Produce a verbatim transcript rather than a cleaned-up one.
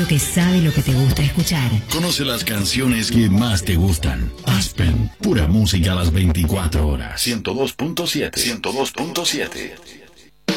que sabe lo que te gusta escuchar. Conoce las canciones que más te gustan. Aspen, pura música a las veinticuatro horas. ciento dos punto siete. ciento dos punto siete.